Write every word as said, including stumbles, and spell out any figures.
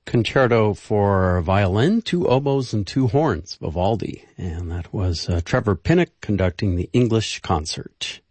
Concerto for Violin, Two Oboes, and Two Horns, Vivaldi. And that was uh, Trevor Pinnock conducting the English concert.